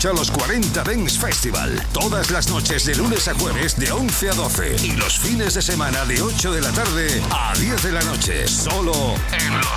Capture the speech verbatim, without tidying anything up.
escucha los cuarenta Dance Festival. Todas las noches de lunes a jueves de once a doce. Y los fines de semana de ocho de la tarde a diez de la noche. Solo en los